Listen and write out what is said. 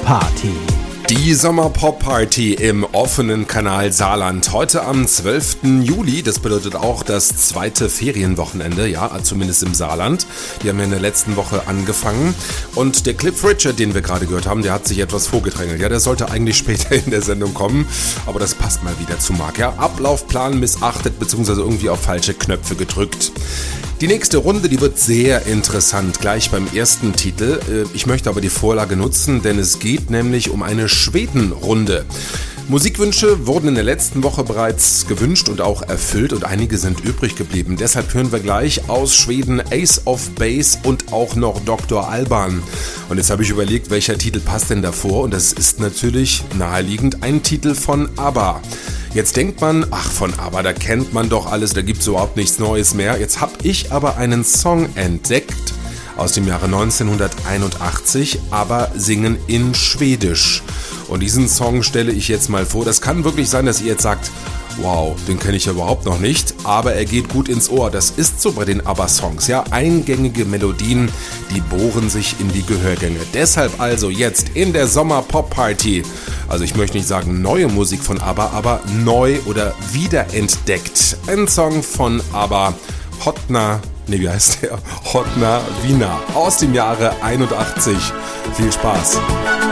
Party. Die Sommer-Pop-Party im offenen Kanal Saarland. Heute am 12. Juli, das bedeutet auch das zweite Ferienwochenende, ja, zumindest im Saarland. Die haben ja in der letzten Woche angefangen. Und der Cliff Richard, den wir gerade gehört haben, der hat sich etwas vorgedrängelt. Ja, der sollte eigentlich später in der Sendung kommen, aber das passt mal wieder zu Marc. Ja, Ablaufplan missachtet bzw. irgendwie auf falsche Knöpfe gedrückt. Die nächste Runde, die wird sehr interessant, gleich beim ersten Titel. Ich möchte aber die Vorlage nutzen, denn es geht nämlich um eine Schweden-Runde. Musikwünsche wurden in der letzten Woche bereits gewünscht und auch erfüllt und einige sind übrig geblieben. Deshalb hören wir gleich aus Schweden Ace of Base und auch noch Dr. Alban. Und jetzt habe ich überlegt, welcher Titel passt denn davor, und das ist natürlich naheliegend ein Titel von ABBA. Jetzt denkt man, ach, von ABBA, da kennt man doch alles, da gibt es überhaupt nichts Neues mehr. Jetzt habe ich aber einen Song entdeckt aus dem Jahre 1981, ABBA singen in Schwedisch. Und diesen Song stelle ich jetzt mal vor. Das kann wirklich sein, dass ihr jetzt sagt, wow, den kenne ich ja überhaupt noch nicht, aber er geht gut ins Ohr. Das ist so bei den ABBA-Songs, ja, eingängige Melodien, die bohren sich in die Gehörgänge. Deshalb also jetzt in der Sommer-Pop-Party, also ich möchte nicht sagen neue Musik von ABBA, aber neu oder wiederentdeckt. Ein Song von ABBA, Hotna Wina aus dem Jahre 81. Viel Spaß!